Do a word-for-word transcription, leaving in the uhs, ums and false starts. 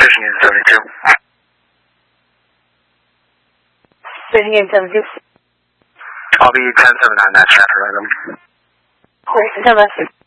Vision Game seventy-two. Vision Game seventy-two. I'll be ten seven nine that chapter item. Great, until then.